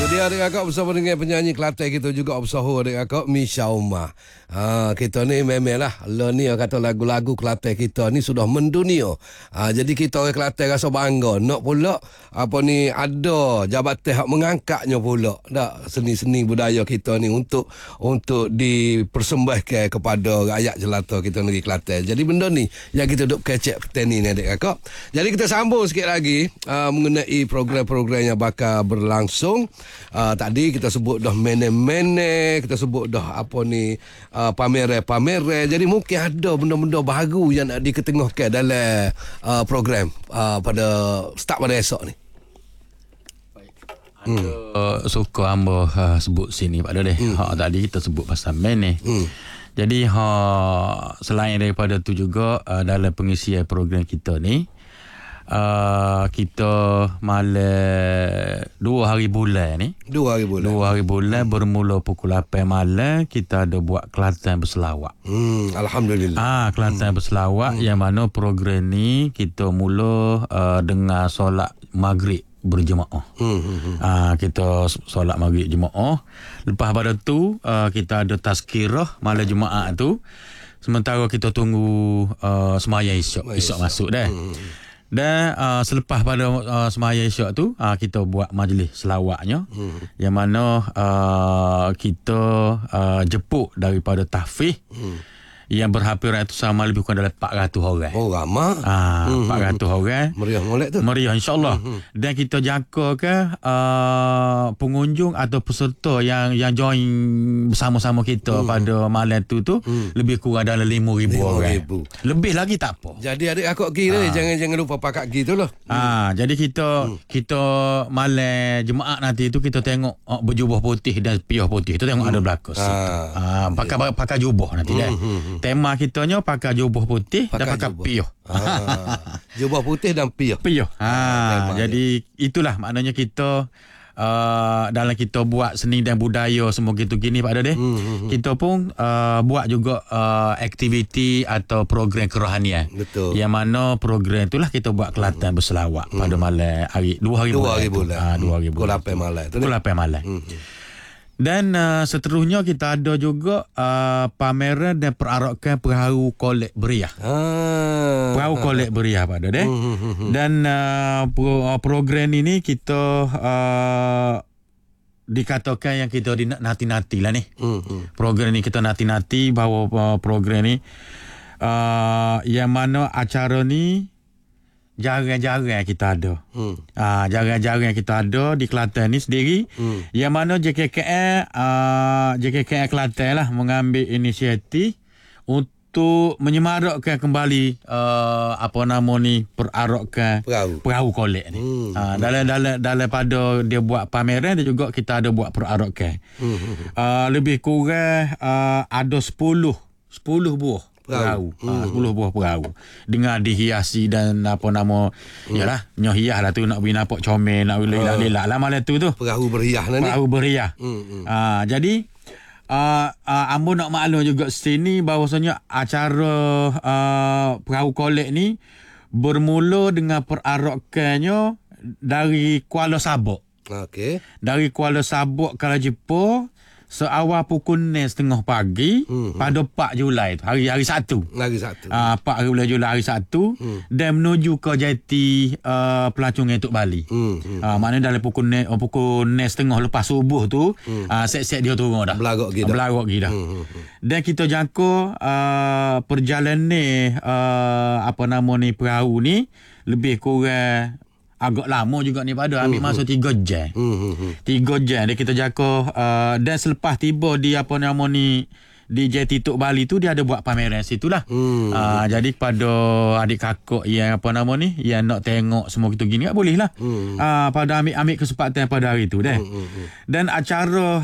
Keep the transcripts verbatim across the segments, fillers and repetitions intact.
dia adik kakak bersama dengan penyanyi Kelantan kita juga bersama adik kakak Misha Umar. Ha, kita ni memanglah lo ni kata lagu-lagu Kelantan kita ni sudah mendunia. Ha, jadi kita orang Kelantan rasa bangga nak pula apa ni ada jabatan hak mengangkatnya pula dak seni-seni budaya kita ni untuk untuk dipersembahkan kepada rakyat jelata kita negeri Kelantan. Jadi benda ni yang kita duk kecek petani ni adik kakak. Jadi kita sambung sikit lagi uh, mengenai program-program yang bakal berlangsung. Uh, tadi kita sebut dah mene-mene, kita sebut dah apa ni uh, pameran-pameran. Jadi mungkin ada benda-benda baru yang nak diketengahkan dalam uh, program uh, pada start pada esok ni. Ada hmm. suka hamba uh, sebut sini Pak Deh. Hmm. Ha, tadi kita sebut pasal mene. Hmm. Jadi ha, selain daripada tu juga uh, dalam pengisian program kita ni Uh, kita malam dua hari bulan ni dua hari bulan dua hari bulan bermula pukul lapan malam kita ada buat Kelantan berselawat. hmm, Alhamdulillah. Ah, Kelantan hmm. berselawat hmm. yang mana program ni kita mula uh, dengan solat maghrib berjemaah. hmm, hmm, hmm. Ah, kita solat maghrib jemaah. Lepas pada tu uh, kita ada tazkirah malam Jumaat tu. Sementara kita tunggu uh, sembahyang isyak isyak masuk dah. hmm. Dan uh, selepas pada uh, sembahyang isyak tu uh, kita buat majlis selawatnya, hmm. yang mana uh, kita uh, jemput daripada tahfiz hmm. yang berhampiran itu sama lebih kurang dalam empat ratus orang. Oh ramai. Ah, hmm. empat ratus orang. Meriah molek tu. Meriah insya-Allah. Hmm. Dan kita jangkakan uh, pengunjung atau peserta yang yang join bersama-sama kita hmm. pada malam tu tu hmm. lebih kurang dalam lima ribu orang. Lebih lagi tak apa. Jadi adik akak kira ah. jangan jangan lupa pakat gitu loh. Ah, hmm. jadi kita hmm. kita malam Jumaat nanti tu kita tengok uh, berjubah putih dan piah putih. Kita tengok hmm. ada belakang situ. Ah, pakai pakai jubah nanti hmm. dah. Hmm. Tema kitanya pakai jubah putih pakai dan pakai piah. Ah, jubah putih dan piah. Piah. Ha, jadi itulah maknanya kita uh, dalam kita buat seni dan budaya semua gitu gini Pak Deh. Hmm, hmm, kita pun uh, buat juga uh, aktiviti atau program kerohanian. Betul. Yang mana program itulah kita buat Kelantan berselawat hmm. pada malam hari dua hari dua bulan. Hari bulan. Ha, dua hari bulan. Pukul lapan malam. Pukul lapan malam. Hmm. Dan uh, seterusnya kita ada juga uh, pameran dan perarakan perahu kolek beriah. Ah. Perahu kolek beriah Pak Deh. Hmm. Dan uh, pro, uh, program ini kita uh, dikatakan yang kita nanti-nanti lah ni. Hmm. Program ni kita nanti-nanti bahawa uh, program ni uh, yang mana acara ni jarang-jarang kita ada. Hmm. Ah, jarang-jarang kita ada di Kelantan ni sendiri. Hmm. Yang mana J K K L uh, J K K L Kelantan lah mengambil inisiatif untuk menyemarakkan kembali uh, apa nama ni perarakan perahu, perahu kolek ni. Hmm. Ah, dalam dalam dalam pada dia buat pameran dia juga kita ada buat perarakan. Hmm. Uh, lebih kurang uh, ada sepuluh buah perahu. Ha, sepuluh buah perahu dengan dihiasi dan apa nama hmm. yalah nyoh hias lah tu nak bagi nampak comel nak lelak-lelak lah malam tu tu perahu beriah lah ni perahu beriah. hmm, hmm. Ha, jadi uh, uh, ambo nak maklum juga sini bahawasanya acara uh, perahu kolek ni bermula dengan perarakannya dari Kuala Sabak. Okey. Dari Kuala Sabak Kuala Jepur seawal pukul enam setengah pagi hmm, pada empat Julai tu, hari hari Sabtu. Hari Sabtu. Ah, empat Julai hari Sabtu hmm. dan menuju ke jeti uh, pelancong Etuk Bali. Hmm, hmm. Ah, maknanya dalam pukul ne, oh, pukul enam setengah lepas subuh tu, hmm. ah, set-set dia turun dah. Belagak gitu. Belagak gitu. Hmm, hmm. Dan kita jangka uh, perjalanan uh, apa nama ni perahu ni lebih kurang agak lama juga ni pada ambil masa tiga jam. tiga jam dia kita jangka uh, dan selepas tiba di apa nama ni di jeti Tok Bali tu dia ada buat pameran situlah. Hmm. Uh, jadi pada adik kakak yang apa nama ni yang nak tengok semua gitu gini tak boleh lah. Hmm. Uh, pada ambil ambil kesempatan pada hari tu deh. Hmm. Dan acara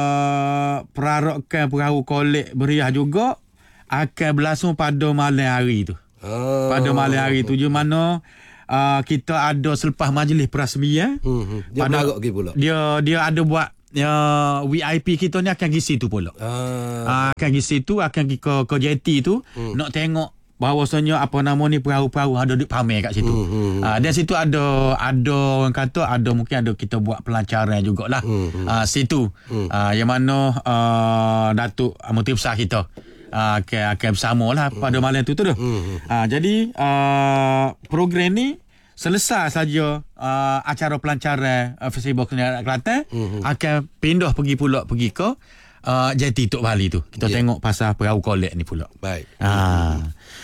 uh, perarakan perahu kolek beriah juga akan berlangsung pada malam hari tu. Oh. Pada malam hari tu je mana Uh, kita ada selepas majlis perasmian hmm, dia berlarak lagi pula. Dia dia ada buat uh, V I P kita ni akan pergi situ pula. Ah. Uh, akan pergi situ akan pergi ke ke jeti tu hmm. nak tengok bahawasanya apa nama ni perahu-perahu ada di pamer kat situ. Hmm. Uh, dan situ ada ada orang kata ada mungkin ada kita buat pelancaran jugalah. Hmm. Uh, situ hmm. uh, yang mana uh, Datuk Menteri Besar kita uh, akan akan bersama lah hmm. pada malam tu tu tu. Hmm. Uh, jadi uh, program ni selesai saja uh, acara pelancaran uh, Festival Kesenian Kelantan hmm. akan pindah pergi pula pergi ke Uh, Jeti Tok Bali tu. Kita yeah. tengok pasal perahu kolek ni pula. Baik. Ha.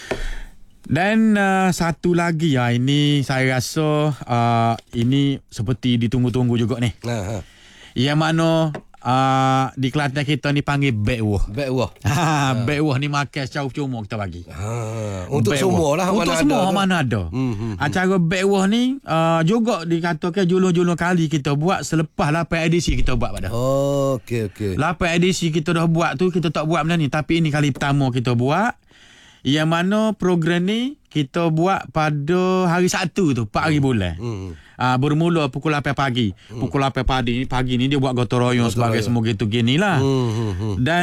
Dan uh, satu lagi ya, ini saya rasa uh, ini seperti ditunggu-tunggu juga ni. Ha. Yang mana uh, di Kelantan kita ni panggil bek-wah. Bek-wah. Ha, ha. Bek-wah ni makan secara cuma kita bagi. Ha. Untuk semua lah. Untuk mana semua ada mana ada. Hmm, hmm, Acara bek-wah ni uh, juga dikatakan julung-julung kali kita buat selepas lapan edisi kita buat pada. Oh, okey okey. lapan edisi kita dah buat tu, kita tak buat benda ni. Tapi ini kali pertama kita buat. Yang mana program ni kita buat pada hari Sabtu tu, empat hari bulan. Hmm. Uh, bermula pukul lapan pagi. Hmm. Pukul lapan pagi, pagi ni dia buat gotong royong sebagai semua gitu gini lah. Hmm, hmm, hmm. Dan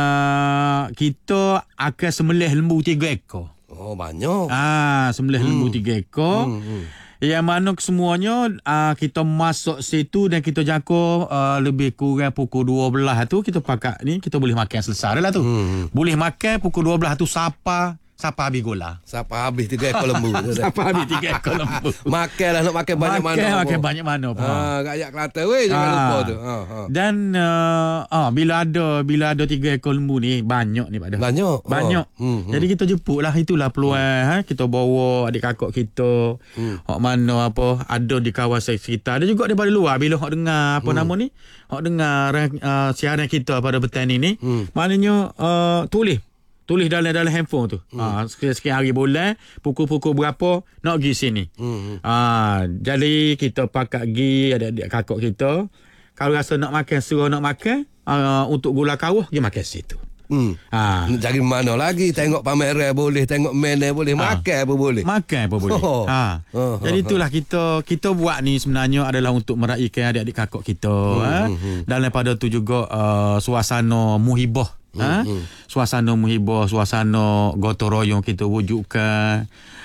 uh, kita akan sembelih lembu tiga ekor. Oh, banyak. Ah, sembelih hmm. lembu tiga ekor. Hmm, hmm. Yang mana kesemuanya uh, kita masuk situ dan kita jangka uh, lebih kurang pukul dua belas tu kita pakai ni kita boleh makan selesai dah lah tu. Hmm. Boleh makan pukul dua belas tu sapa Siapa habis gula? Siapa habis tiga ekor lembu? Siapa habis tiga ekor lembu? Makan lah, nak makan banyak makan, mana. Makan banyak mana pun. Ha, rakyat Kelantan weh, jangan ha. lupa tu. Ha, ha. Dan uh, ah, bila ada bila ada tiga ekor lembu ni, banyak ni Pak Dah. Banyak? Banyak. Oh. Hmm, hmm. Jadi kita jemput lah, itulah peluang. Hmm. Ha? Kita bawa adik kakak kita, hmm. hak mana apa, ada di kawasan sekitar. Ada juga daripada luar, bila hak dengar apa hmm. nama ni, hak dengar uh, siaran kita pada petang ni, hmm. maknanya uh, tulis. Tulis dalam dalam handphone tu. Hmm. Ha, sekian hari bulan, pukul-pukul berapa nak pergi sini. Hmm. Ha, jadi kita pakat pergi adik-adik kakak kita. Kalau rasa nak makan, suruh nak makan, uh, untuk gula kawah, pergi makan situ. Hmm. Ha. Cari mana lagi, tengok pameran boleh, tengok mana boleh, ha. makan pun boleh. Makan pun boleh. Oh. Ha. Oh. Jadi itulah kita kita buat ni sebenarnya adalah untuk meraihkan adik-adik kakak kita. Hmm. Ha. Hmm. Dan daripada tu juga uh, suasana muhibah. Ha? Hmm. Suasana muhibah, suasana gotong royong kita wujudkan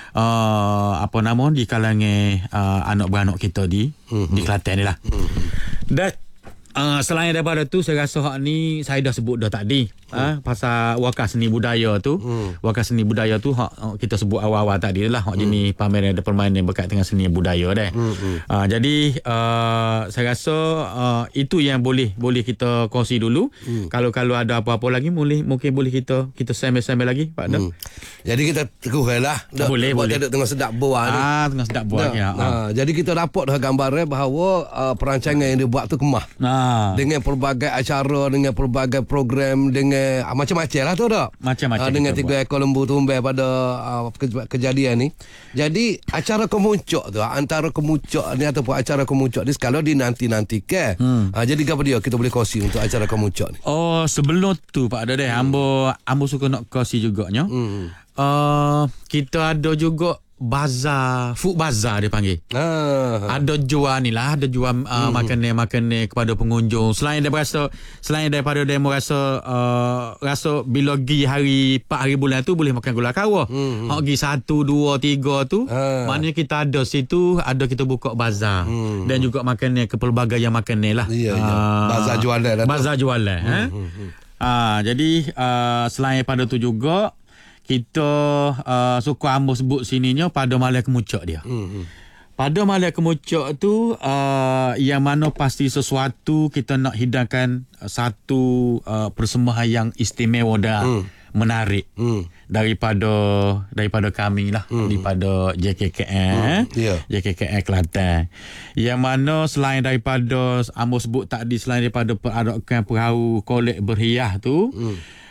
uh, apa nama di kalangan uh, anak-beranak kita di hmm. di Kelantan ni lah. Hmm. Dan uh, selain daripada tu saya rasa hak ni saya dah sebut dah tadi. Hmm. Ha, pasal wakaf seni budaya tu, hmm. wakaf seni budaya tu hak kita sebut awal-awal tadi lah, hak hmm. jenis pameran ada permainan berkait dengan seni budaya dah. Hmm. Hmm. Uh, jadi uh, saya rasa uh, itu yang boleh boleh kita kongsi dulu. Hmm. Kalau kalau ada apa-apa lagi boleh mungkin boleh kita kita sambil-sambil lagi Pak Dah. Hmm. Jadi kita teruslah. Boleh boleh. Kita tengah sedap buah ni. Ah, tengah sedap buah ya. Ha, jadi kita dapat dah gambaran bahawa uh, perancangan yang dia buat tu kemah. Ha. Dengan pelbagai acara, dengan pelbagai program, dengan Ah, macam-macam lah tu tak? Macam-macam. Ah, dengan tiga ekor lembu tumbai pada uh, ke- kejadian ni. Jadi acara kemuncak tu, antara kemuncak ni ataupun acara kemuncak ni kalau dinanti-nantikan. Hmm. Ah, jadi apa dia kita boleh kongsi untuk acara kemuncak ni? Oh, sebelum tu Pak Dede, hmm. ambo ambo suka nak kongsi juganya. Hmm. Uh, kita ada juga bazar, food bazar dia panggil. Ah. Ada jual ni lah, ada jual uh, hmm. makanan-makanan kepada pengunjung. Selain daripada rasa, selain daripada demo rasa uh, rasa bila pergi hari empat hari bulan tu boleh makan gula kawah. Hmm. Hak pergi satu, dua, tiga tu, ah. maknanya kita ada situ, ada kita buka bazar. Hmm. Dan juga makanan ke pelbagai yang makanan lah. Ya, ya. Uh, bazar jualan lah. Bazar jualan. Hmm. Eh? Hmm. Hmm. Uh, jadi uh, selain pada tu juga kita uh, suka ambo sebut sininya pada malam kemuncak dia. Hmm. Pada malam kemuncak tu uh, yang mana pasti sesuatu kita nak hidangkan satu uh, persembahan yang istimewa dan hmm. menarik hmm. daripada daripada kami lah, hmm. daripada J K K N, hmm. yeah. J K K N Kelantan. Yang mana selain daripada ambo sebut tadi, selain daripada peradakan perahu kolek berhias tu, hmm.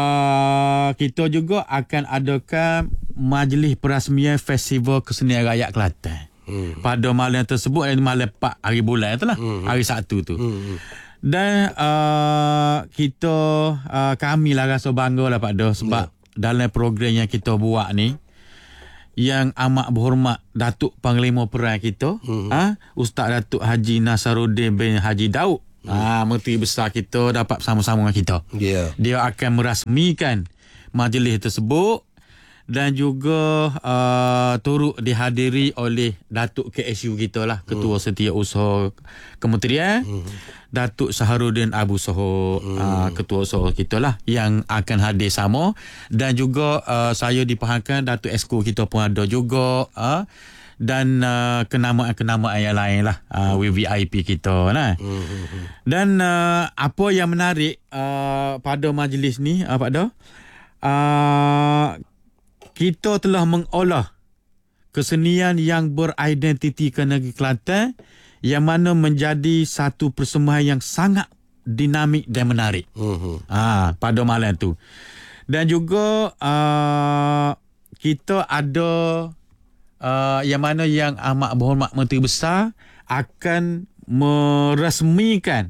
Uh, kita juga akan adakan majlis perasmian Festival Kesenian Rakyat Kelantan. Hmm. Pada malam tersebut, malam empat hari bulan itulah, hmm. hari Sabtu tu. Hmm. Dan uh, kita uh, kami lah rasa bangga lah Pak Dah sebab yeah. dalam program yang kita buat ni, yang amat berhormat Datuk Panglima Perang kita, hmm. ha, Ustaz Datuk Haji Nasaruddin bin Haji Daud, Ah, Menteri Besar kita dapat bersama-sama dengan kita. Yeah. Dia akan merasmikan majlis tersebut dan juga uh, turut dihadiri oleh Datuk K S U kita lah, Ketua hmm. Setiausaha Kementerian, hmm. Datuk Saharudin Abu Soho, hmm. uh, Ketua Usaha kita lah yang akan hadir sama, dan juga uh, saya dipahamkan Datuk Esko kita pun ada juga, uh, dan uh, kenamaan-kenamaan yang lain lah, uh, V V I P kita lah. hmm. Dan uh, apa yang menarik uh, pada majlis ni, uh, Pak Do, uh, kita telah mengolah kesenian yang beridentitikan negeri Kelantan, yang mana menjadi satu persembahan yang sangat dinamik dan menarik uh-huh. ha, pada malam tu. Dan juga uh, kita ada uh, yang mana yang amat berhormat Menteri Besar akan merasmikan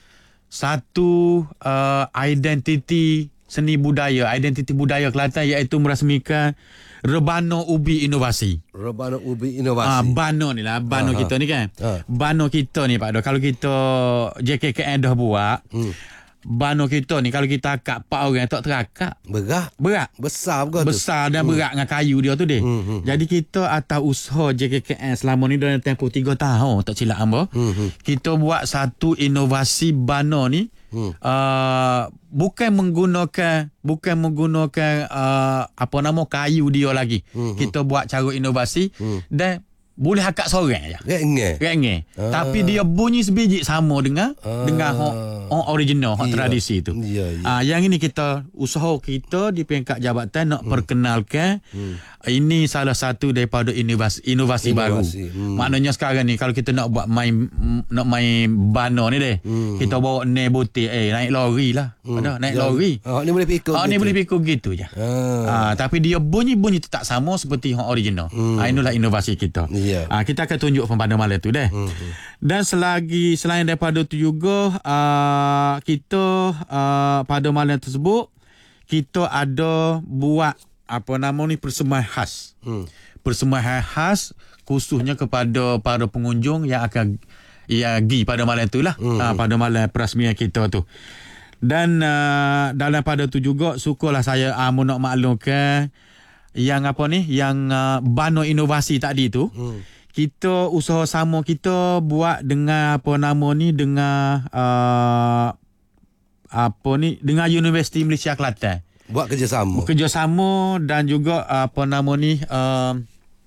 satu uh, identiti seni budaya, identiti budaya Kelantan, iaitu merasmikan Rebana Ubi Inovasi. Rebana Ubi Inovasi. Ah, Bano ni lah, Bano ha, kita ha. ni kan. Ha. Bano kita ni Pak Do, kalau kita J K K N dah buat, hmm. Bano kita ni kalau kita akak empat orang tak terakak. Berat. Berat. Besar juga tu. Besar dan hmm. berat dengan kayu dia tu deh. Hmm, hmm. Jadi kita atas usaha J K K N selama ni dalam tempoh tiga tahun, tak silap hamba. Hmm, hmm. Kita buat satu inovasi Bano ni. Hmm. Uh, bukan menggunakan bukan menggunakan uh, apa nama kayu dia lagi. Hmm. Kita buat cara inovasi hmm. dan boleh akak seorang je. Rengeh. Rengeh. Ah. Tapi dia bunyi sebiji sama dengan ah. dengan hok original, hok tradisi tu. Ya, ya. Ah, yang ini kita usaha kita di peringkat jabatan nak hmm. perkenalkan hmm. ini salah satu daripada inovasi inovasi, inovasi. baru. Hmm. Maknanya sekarang ni kalau kita nak buat main nak main bano ni deh. Hmm. Kita bawa naik botik eh naik lori lah. Hmm. Ada naik ya. lori. Ah, ni boleh pikul. Ah, ni boleh pikul gitu je. Ah. Ah, tapi dia bunyi-bunyi tu tak sama seperti hok original. Hmm. Ah, inilah inovasi kita. Yeah. Ha, kita akan tunjuk pada malam tu deh. Mm-hmm. Dan selagi selain daripada tu juga uh, kita uh, pada malam tersebut kita ada buat apa nama ni persembahan khas. Mm. Persembahan khas khususnya kepada para pengunjung yang akan ya pergi pada malam tu lah. Mm-hmm. Ha, pada malam perasmian kita tu. Dan uh, dalam pada tu juga syukurlah saya uh, nak maklumkan yang apa ni yang uh, Bano Inovasi tadi tu. Mm. Kita usaha sama kita buat dengan apa nama ni dengan uh, apa ni dengan Universiti Malaysia Kelantan. Buat kerjasama. Kerjasama dan juga apa nama ni uh,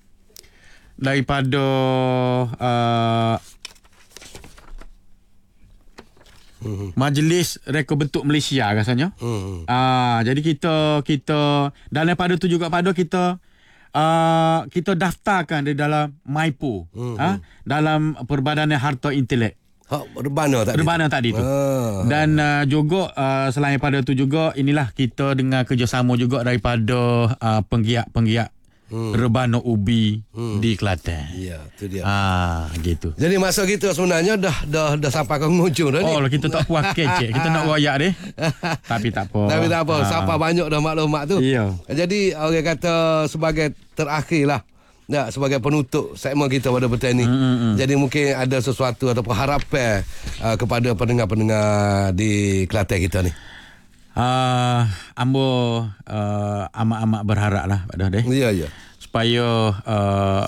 daripada uh, hmm. Majlis Reka Bentuk Malaysia rasanya. Hmm. Uh, jadi kita kita dalam pada tu juga pada kita Uh, kita daftarkan di dalam Maipo, hmm. ha? dalam Perbadanan Harta Intelek. Ha, Rebana tadi. Rebana tadi tu. Ah. Dan uh, juga uh, selain pada tu juga inilah kita dengan kerjasama juga daripada uh, penggiat-penggiat hmm. Rebana Ubi hmm. di Kelantan. Ya, tu dia. Ah, gitu. Jadi masa kita sebenarnya dah dah dah sampai ke penghujung dah ni. Oh, kita tak puas kecek. Kita nak royak deh. Tapi tak apa. Tapi tak apa. Ah. Sampai banyak dah maklumat tu. Iya. Jadi orang kata sebagai terakhir lah. Ya, sebagai penutup segmen kita pada petang ni. Mm-hmm. Jadi mungkin ada sesuatu ataupun harapan uh, kepada pendengar-pendengar di Kelantan kita ni. Uh, ambo uh, amat-amat berharap lah Pak Dah deh. Ya, ya. Supaya uh,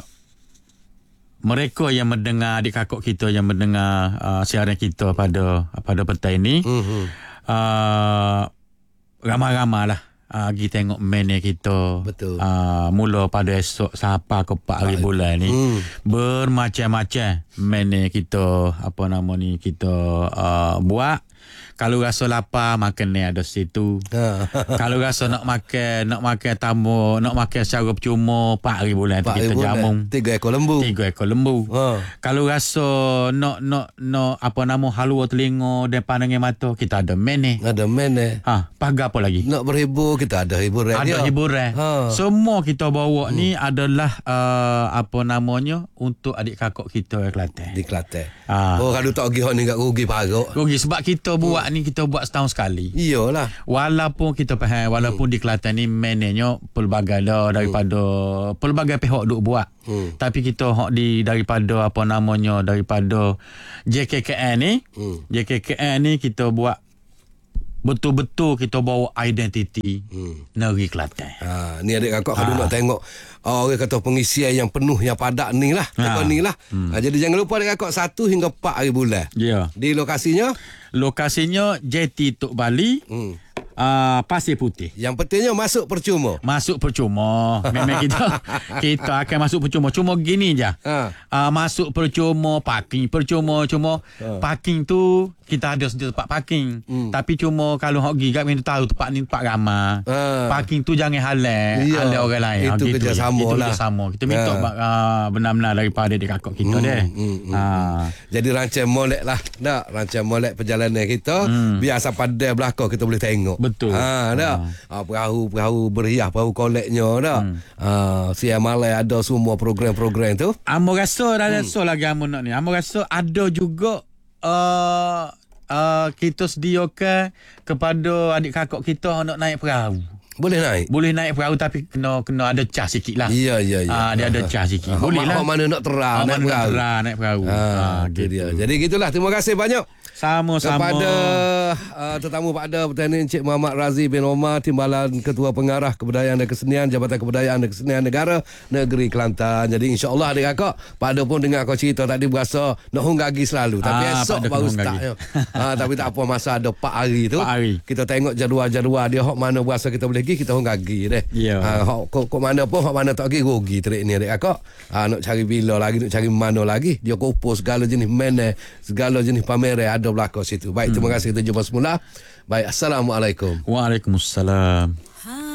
mereka yang mendengar, adik kakak kita yang mendengar uh, siaran kita pada pada petang ini, mm-hmm. uh, ramai-ramai lah uh, pergi tengok menu kita. Betul. Uh, mula pada esok sampai ke empat hari bulan ni. Mm. Bermacam-macam menu kita, apa nama ni, kita uh, buat. Kalau rasa lapar, makan ni ada situ. Kalau rasa nak makan, nak makan tamu, nak makan secara percuma, empat hari bulan tu kita jamu. Tiga ekor lembu. Tiga ekor lembu. Ha. Kalau rasa nak nak nak apa nama halua telinga dan pandangan mata, kita ada mene. Ada mene. Ha, pagar apa lagi? Nak berhibur, kita ada hiburan. Ada dia. hiburan. Ha. Semua kita bawa hmm. ni adalah uh, apa namanya untuk adik kakak kita di Kelantan. Di Kelantan. Ha. Oh, kalau tak pergi hok ni kat rugi parok. Rugi sebab kita buat hmm. ni kita buat setahun sekali. Iyalah. Walaupun kita faham walaupun hmm. di Kelantan ni menenya pelbagai dah daripada hmm. pelbagai pihak duk buat. Hmm. Tapi kita hok di daripada apa namanya daripada J K K N ni, hmm. J K K N ni kita buat betul-betul kita bawa identiti hmm. negeri Kelantan. Ha, ni adik kakak kalau nak tengok oh, orang kata pengisian yang penuh yang padat ni lah. Ha. Ni lah. Hmm. Ha, jadi jangan lupa adik kakak satu hingga empat hari bulan. Ya. Di lokasinya? Lokasinya J T Tok Bali. Hmm. Uh, Pasir Putih. Yang pentingnya masuk percuma. Masuk percuma. Memang kita kita akan masuk percuma. Cuma gini je. Ha. Uh, masuk percuma, parking percuma, cuma ha. parking tu kita ada sedia tempat parking. Hmm. Tapi cuma kalau hok gigap kita tahu tempat ni tempat ramai. Ha. Parking tu jangan halal, ya. halal orang lain. Itu gitu, kerjasama itu lah. Kerjasama. Kita minta ha. uh, benar-benar daripada adik kakak kita hmm. deh. Hmm. Ha. Jadi rancang molek lah. Tak, rancang molek perjalanan kita hmm. biar sampai pada belakang kita boleh tengok. Betul. Ha, dah. Ha, perahu-perahu beriah, perahu koleknya dah. Hmm. Ha, siang malam ada semua program-program tu. Amo rasa dah hmm. rasa lagi amo nak ni. Amo rasa ada juga uh, uh, kita sediakan kepada adik kakak kita nak naik perahu. Boleh naik? Boleh naik perahu tapi kena kena ada cas sikit lah. Ya, ya, ya. Ah, dia ada cas sikit. Ha, boleh lah. Mana nak terang naik perahu. Terang naik perahu. Ha, ha, gitu. Dia. Jadi gitulah. Terima kasih banyak. Sama-sama. Kepada uh, tetamu pada Pertanian Encik Muhammad Razi bin Omar, Timbalan Ketua Pengarah Kebudayaan dan Kesenian Jabatan Kebudayaan dan Kesenian Negara Negeri Kelantan. Jadi insya-Allah adik kakak pada pun dengar kau cerita tadi berasa nak hunggagi selalu tapi ah, esok baru start. Ha, tapi tak apa, masa ada empat hari tu. hari. Kita tengok jadual-jadual dia hok mana berasa kita boleh pergi kita hunggagi deh. Yeah. Ha, hok kok, kok mana pun hok mana tak pergi rugi trik ni adik kakak. Ha, nak cari bila lagi, nak cari mana lagi. Dia kumpul segala jenis mana, segala jenis pameran ada belakang situ. Baik, terima kasih, kita jumpa semula. Baik, assalamualaikum. Waalaikumsalam.